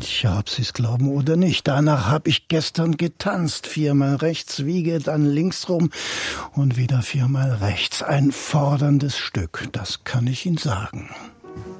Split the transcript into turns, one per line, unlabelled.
Tja, ob Sie's glauben oder nicht, danach hab ich gestern getanzt. 4-mal rechts Wiege, dann links rum und wieder 4-mal rechts. Ein forderndes Stück, das kann ich Ihnen sagen.